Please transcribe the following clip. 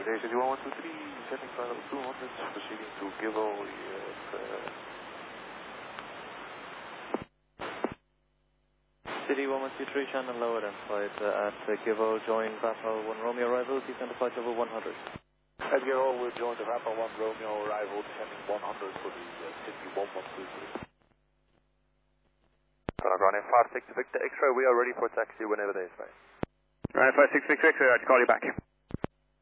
Today, City 1123, setting flight level 200, proceeding to Gilbo, City 1123, Shannon lower than flight at Gilbo, join Vapor 1 Romeo arrival, descend to flight level 100. At Gilbo, we'll join the Vapor 1 Romeo arrival, descending 100 for the City 1123. Ground 56 Victor X-ray, we are ready for taxi whenever they say. Right, 56 Victor X-ray, I'll call you back.